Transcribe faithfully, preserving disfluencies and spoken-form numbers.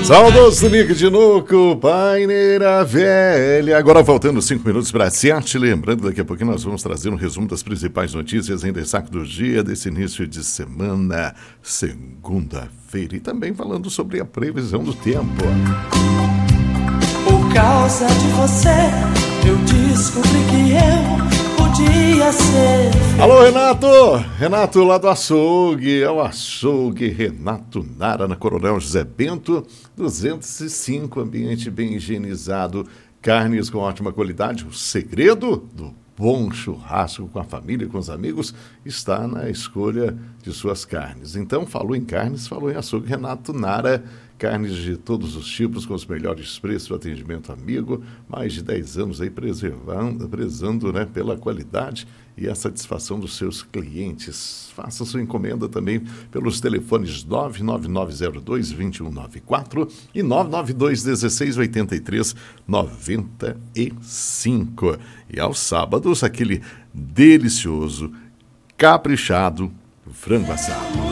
Saudoso Nick de Nuco, paineira velha. Agora faltando cinco minutos para sete. Lembrando, daqui a pouquinho nós vamos trazer um resumo das principais notícias em destaque do dia, desse início de semana, segunda-feira. E também falando sobre a previsão do tempo. Por causa de você, eu descobri que eu podia ser. Alô, Renato! Renato lá do açougue, é o açougue Renato Nara, na Coronel José Bento, duzentos e cinco, ambiente bem higienizado, carnes com ótima qualidade. O segredo do bom churrasco com a família, com os amigos, está na escolha de suas carnes. Então, falou em carnes, falou em açougue Renato Nara, carnes de todos os tipos, com os melhores preços, o atendimento amigo, mais de dez anos aí preservando, prezando, né, pela qualidade e a satisfação dos seus clientes. Faça sua encomenda também pelos telefones nove nove nove zero dois, dois um nove quatro e nove nove dois, um seis oito três, nove cinco. E aos sábados, aquele delicioso, caprichado frango assado.